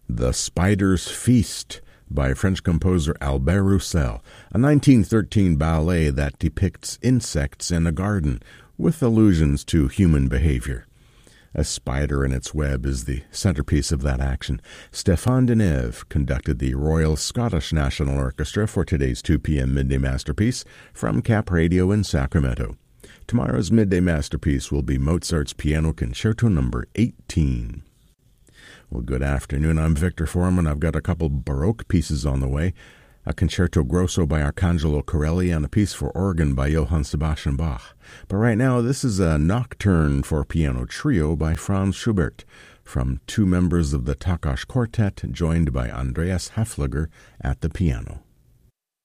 The Spider's Feast by French composer Albert Roussel, a 1913 ballet that depicts insects in a garden with allusions to human behavior. A spider in its web is the centerpiece of that action. Stéphane Deneuve conducted the Royal Scottish National Orchestra for today's 2 p.m. Midday Masterpiece from Cap Radio in Sacramento. Tomorrow's Midday Masterpiece will be Mozart's Piano Concerto No. 18. Well, good afternoon. I'm Victor Foreman. I've got a couple Baroque pieces on the way. A Concerto Grosso by Arcangelo Corelli and a piece for organ by Johann Sebastian Bach. But right now, this is a Nocturne for Piano Trio by Franz Schubert from 2 members of the Takács Quartet joined by Andreas Häfliger at the piano.